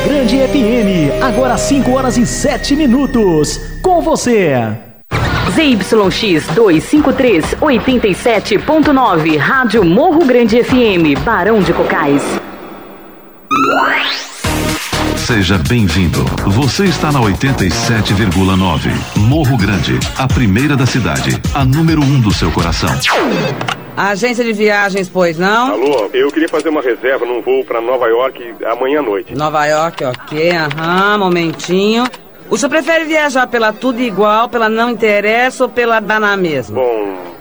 Grande FM, agora 5 horas e 7 minutos. Com você. ZYX 253, 87.9, Rádio Morro Grande FM, Barão de Cocais. Seja bem-vindo. Você está na 87,9. Morro Grande, a primeira da cidade, a número 1 do seu coração. Agência de viagens, pois não? Alô, eu queria fazer uma reserva num voo para Nova York amanhã à noite. Nova York, ok, momentinho. O senhor prefere viajar pela tudo igual, pela não interessa ou pela dá na mesma? Bom,